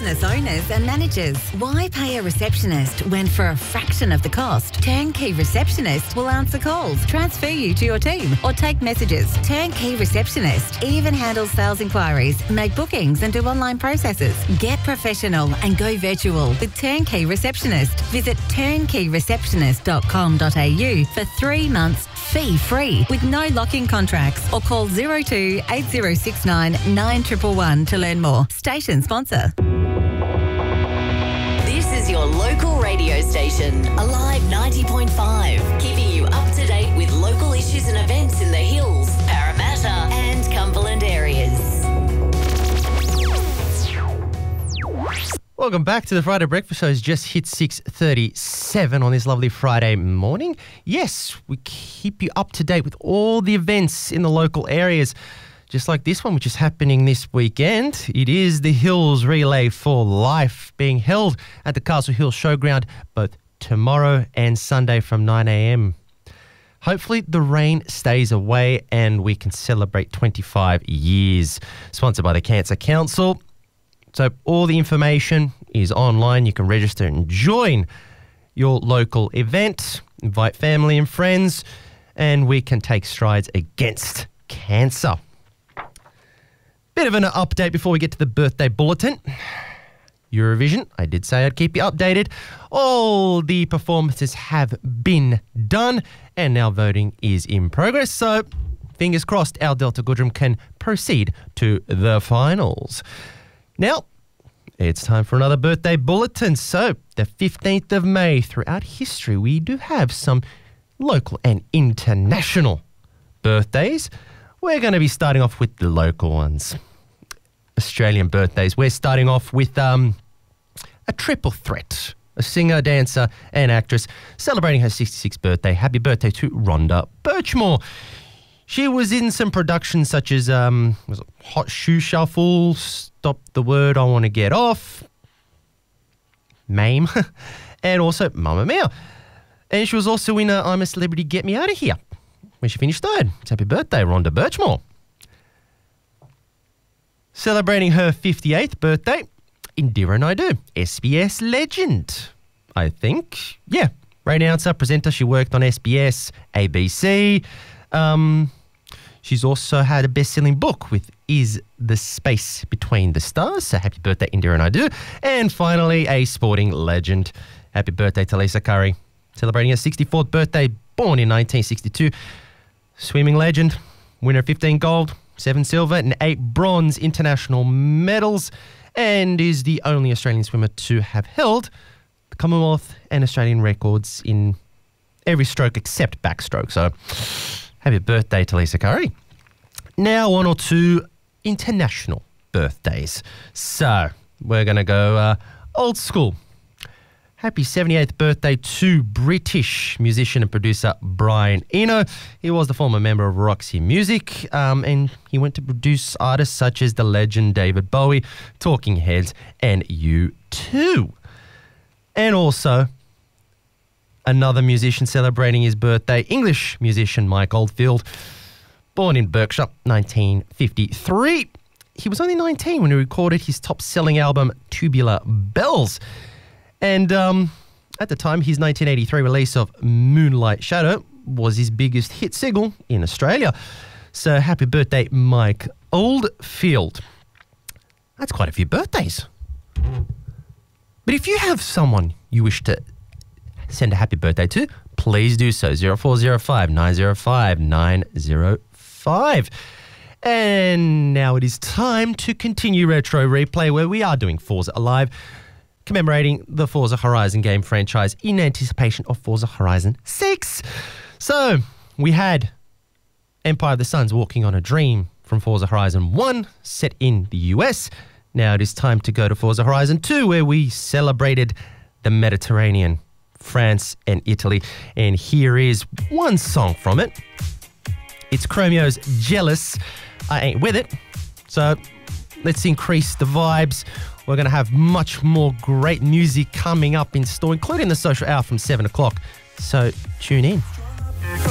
business owners and managers. Why pay a receptionist when for a fraction of the cost, Turnkey Receptionist will answer calls, transfer you to your team or take messages. Turnkey Receptionist even handles sales inquiries, make bookings and do online processes. Get professional and go virtual with Turnkey Receptionist. Visit turnkeyreceptionist.com.au for 3 months fee-free with no lock-in contracts, or call 02 8069 9111 to learn more. Station sponsor. This is your local radio station, Alive 90.5, keeping you up to date with local issues and events in the Hills, Parramatta and Cumberland areas. Welcome back to the Friday Breakfast Show. It's just hit 6:37 on this lovely Friday morning. Yes, we keep you up to date with all the events in the local areas, just like this one, which is happening this weekend. It is the Hills Relay for Life being held at the Castle Hill Showground both tomorrow and Sunday from 9 a.m. Hopefully the rain stays away and we can celebrate 25 years. Sponsored by the Cancer Council. So all the information is online. You can register and join your local event, invite family and friends, and we can take strides against cancer. Bit of an update before we get to the birthday bulletin. Eurovision, I did say I'd keep you updated. All the performances have been done and now voting is in progress. So fingers crossed our Delta Goodrum can proceed to the finals. Now, it's time for another birthday bulletin. So, the 15th of May, throughout history, we do have some local and international birthdays. We're going to be starting off with the local ones. Australian birthdays. We're starting off with a triple threat. A singer, dancer and actress celebrating her 66th birthday. Happy birthday to Rhonda Birchmore. She was in some productions such as Hot Shoe Shuffle, Stop the Word I Want to Get Off, Mame, and also Mamma Mia. And she was also in I'm a Celebrity, Get Me Out of Here, where she finished third. It's happy birthday, Rhonda Birchmore. Celebrating her 58th birthday, Indira Naidoo, SBS legend, I think. Yeah, radio announcer, presenter. She worked on SBS, ABC. She's also had a best-selling book with Is the Space Between the Stars. So happy birthday, Indira Naidoo. And finally, a sporting legend. Happy birthday to Lisa Curry. Celebrating her 64th birthday, born in 1962. Swimming legend, winner of 15 gold, 7 silver and 8 bronze international medals, and is the only Australian swimmer to have held the Commonwealth and Australian records in every stroke except backstroke. So happy birthday to Lisa Curry. Now, one or two international birthdays. So we're going to go old school. Happy 78th birthday to British musician and producer Brian Eno. He was the former member of Roxy Music, and he went to produce artists such as the legend David Bowie, Talking Heads, and U2. And also, another musician celebrating his birthday, English musician Mike Oldfield, born in Berkshire, 1953. He was only 19 when he recorded his top-selling album, Tubular Bells. And at the time, his 1983 release of Moonlight Shadow was his biggest hit single in Australia. So happy birthday, Mike Oldfield. That's quite a few birthdays. But if you have someone you wish to send a happy birthday to, please do so. 0405 905 905. And now it is time to continue Retro Replay, where we are doing Forza Alive, commemorating the Forza Horizon game franchise in anticipation of Forza Horizon 6. So, we had Empire of the Suns Walking on a Dream from Forza Horizon 1, set in the US. Now it is time to go to Forza Horizon 2, where we celebrated the Mediterranean, France and Italy. And here is one song from it. It's Chromeo's Jealous. I Ain't With It. So let's increase the vibes. We're going to have much more great music coming up in store, including the social hour from 7 o'clock. So tune in.